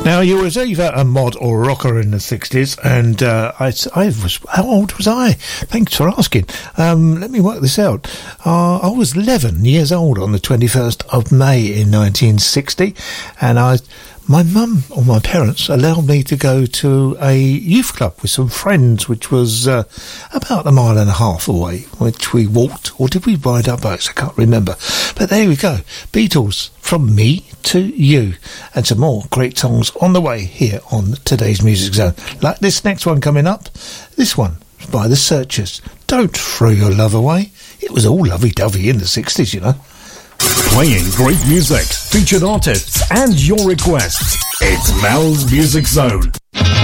Now, you was either a mod or a rocker in the 60s, and I was... How old was I? Thanks for asking. Let me work this out. I was 11 years old on the 21st of May in 1960, and my mum or my parents allowed me to go to a youth club with some friends, which was about a mile and a half away, which we walked, or did we ride our bikes? I can't remember. But there we go. Beatles, From Me to You. And some more great songs on the way here on Today's Music Zone. Like this next one coming up. This one by The Searchers. Don't Throw Your Love Away. It was all lovey-dovey in the 60s, you know. Playing great music, featured artists, and your requests. It's Mel's Music Zone.